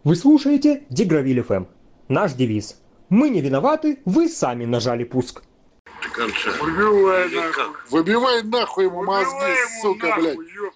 Вы слушаете Дегравиль ФМ. Наш девиз. Мы не виноваты, вы сами нажали пуск. Конца. Выбивай нахуй. Как? Выбивай нахуй ему мозги, Выбивай ему сука, нахуй, блядь. ёб